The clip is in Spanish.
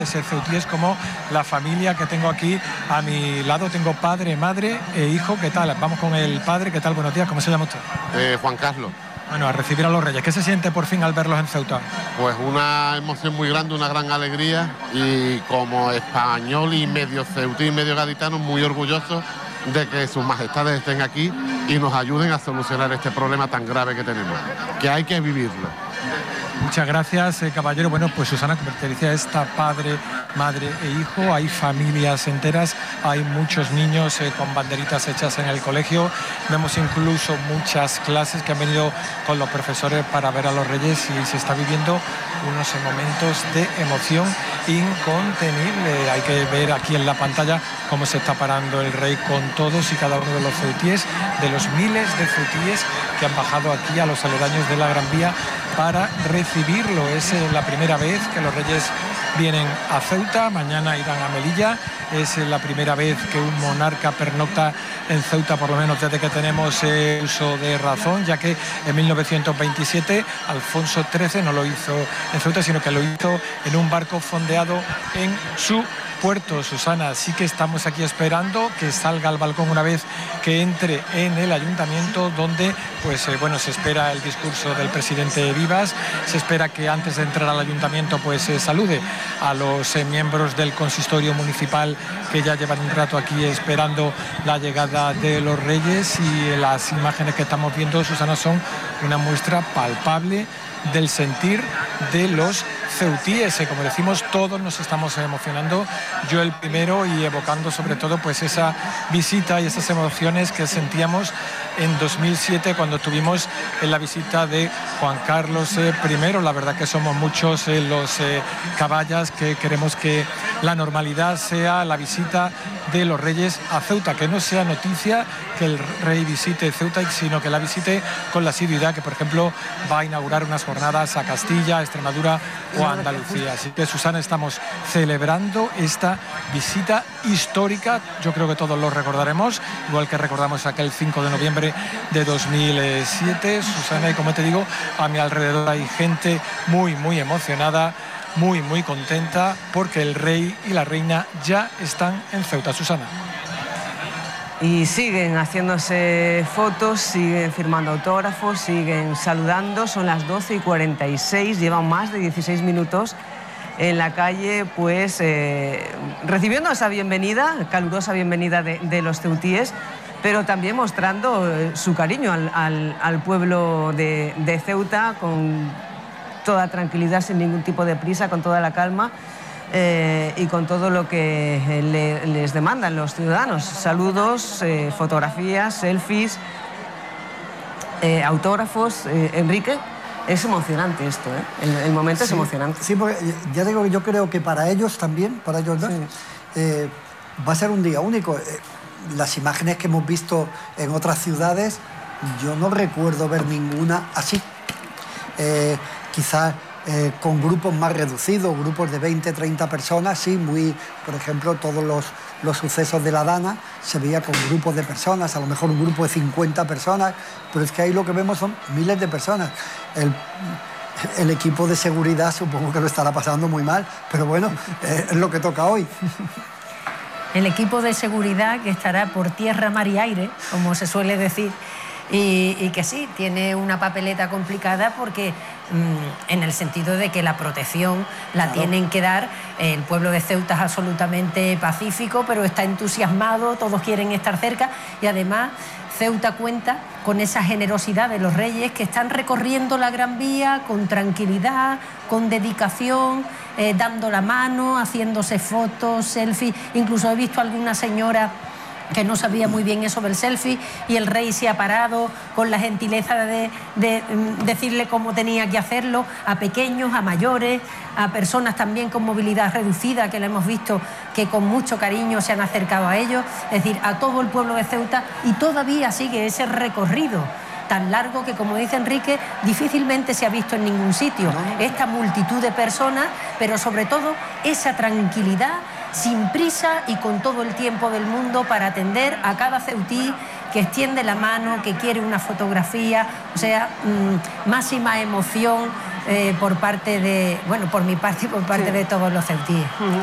ceutíes como la familia que tengo aquí a mi lado. Tengo padre, madre e hijo. ¿Qué tal? Vamos con el padre. ¿Qué tal? Buenos días. ¿Cómo se llama usted? Juan Carlos. Bueno, a recibir a los Reyes. ¿Qué se siente por fin al verlos en Ceuta? Pues una emoción muy grande, una gran alegría, y como español y medio ceutí y medio gaditano, muy orgulloso de que sus majestades estén aquí y nos ayuden a solucionar este problema tan grave que tenemos, que hay que vivirlo. Muchas gracias, caballero. Bueno, pues Susana, como te decía, está padre, madre e hijo. Hay familias enteras, hay muchos niños con banderitas hechas en el colegio. Vemos incluso muchas clases que han venido con los profesores para ver a los Reyes, y se está viviendo unos momentos de emoción incontenible. Hay que ver aquí en la pantalla cómo se está parando el rey con todos y cada uno de los ceutíes, de los miles de ceutíes que han bajado aquí a los aledaños de la Gran Vía para recibirlo. Es la primera vez que los Reyes vienen a Ceuta. Mañana irán a Melilla. Es la primera vez que un monarca pernocta en Ceuta, por lo menos desde que tenemos uso de razón, ya que en 1927 Alfonso XIII no lo hizo en Ceuta, sino que lo hizo en un barco fondeado en su puerto. Susana, sí que estamos aquí esperando que salga al balcón una vez que entre en el ayuntamiento, donde pues bueno, se espera el discurso del presidente Vivas. Se espera que antes de entrar al ayuntamiento pues salude a los miembros del consistorio municipal, que ya llevan un rato aquí esperando la llegada de los Reyes, y las imágenes que estamos viendo, Susana, son una muestra palpable del sentir de los ceutíes. Como decimos, todos nos estamos emocionando, yo el primero, y evocando sobre todo pues esa visita y esas emociones que sentíamos en 2007 cuando tuvimos en la visita de Juan Carlos I. La verdad que somos muchos los caballas que queremos que la normalidad sea la visita de los Reyes a Ceuta, que no sea noticia que el rey visite Ceuta, sino que la visite con la asiduidad que, por ejemplo, va a inaugurar unas jornadas a Castilla, Extremadura o a Andalucía. Así que, Susana, estamos celebrando esta visita histórica. Yo creo que todos lo recordaremos, igual que recordamos aquel 5 de noviembre de 2007, Susana, y como te digo, a mi alrededor hay gente muy, muy emocionada, muy, muy contenta, porque el rey y la reina ya están en Ceuta. Susana. Y siguen haciéndose fotos, siguen firmando autógrafos, siguen saludando. Son las 12:46, llevan más de 16 minutos en la calle, pues recibiendo esa bienvenida, calurosa bienvenida de los ceutíes, pero también mostrando su cariño al pueblo de Ceuta, con toda tranquilidad, sin ningún tipo de prisa, con toda la calma. Y con todo lo que les demandan los ciudadanos: saludos, fotografías, selfies, autógrafos. Enrique, es emocionante esto, ¿eh? El momento es emocionante. Sí, porque ya digo, yo creo que para ellos también, para ellos dos, sí, va a ser un día único. Las imágenes que hemos visto en otras ciudades, yo no recuerdo ver ninguna así. Quizás con grupos más reducidos, grupos de 20, 30 personas, sí, muy, por ejemplo, todos los sucesos de la Dana se veía con grupos de personas, a lo mejor un grupo de 50 personas, pero es que ahí lo que vemos son miles de personas. El equipo de seguridad supongo que lo estará pasando muy mal, pero bueno, es lo que toca hoy. El equipo de seguridad que estará por tierra, mar y aire, como se suele decir, y que sí, tiene una papeleta complicada, porque en el sentido de que la protección la tienen que dar. El pueblo de Ceuta es absolutamente pacífico, pero está entusiasmado, todos quieren estar cerca, y además Ceuta cuenta con esa generosidad de los Reyes, que están recorriendo la Gran Vía con tranquilidad, con dedicación, dando la mano, haciéndose fotos, selfies. Incluso he visto a alguna señora que no sabía muy bien eso del selfie, y el rey se ha parado con la gentileza de decirle cómo tenía que hacerlo a pequeños, a mayores, a personas también con movilidad reducida, que lo hemos visto que con mucho cariño se han acercado a ellos. Es decir, a todo el pueblo de Ceuta, y todavía sigue ese recorrido tan largo que, como dice Enrique, difícilmente se ha visto en ningún sitio. Esta multitud de personas, pero sobre todo esa tranquilidad, sin prisa y con todo el tiempo del mundo para atender a cada ceutí que extiende la mano, que quiere una fotografía. O sea, máxima emoción por parte de, bueno, por mi parte y por parte de todos los ceutíes.